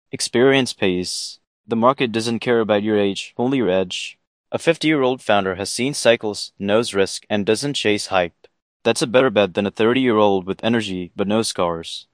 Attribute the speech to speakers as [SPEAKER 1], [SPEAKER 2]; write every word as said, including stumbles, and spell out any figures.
[SPEAKER 1] Experience pays. The market doesn't care about your age, only your edge. A fifty-year-old founder has seen cycles, knows risk, and doesn't chase hype. That's a better bet than a thirty-year-old with energy but no scars.